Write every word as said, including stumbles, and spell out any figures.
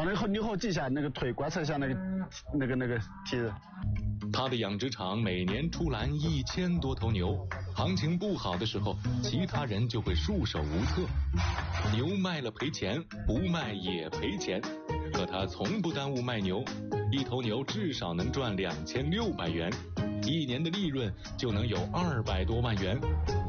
把那个牛后记下那个腿观测一下那个那个那个体质。 他的养殖场每年出栏一千多头牛，行情不好的时候，其他人就会束手无策。牛卖了赔钱，不卖也赔钱，可他从不耽误卖牛，一头牛至少能赚两千六百元，一年的利润就能有二百多万元。